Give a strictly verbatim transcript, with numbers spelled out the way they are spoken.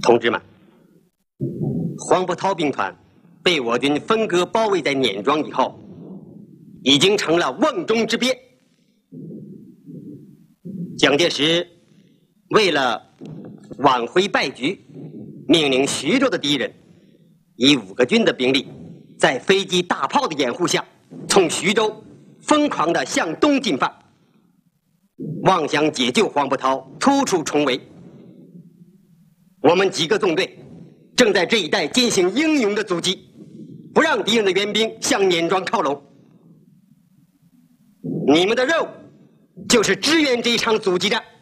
同志们，黄埔韬兵团被我军分割包围在碾庄以后，已经成了瓮中之鳖。蒋介石为了挽回败局，命令徐州的敌人以五个军的兵力，在飞机大炮的掩护下，从徐州疯狂地向东进犯，妄想解救黄埔韬突出重围。我们几个纵队正在这一带进行英勇的阻击，不让敌人的援兵向碾庄靠拢。你们的任务就是支援这一场阻击战。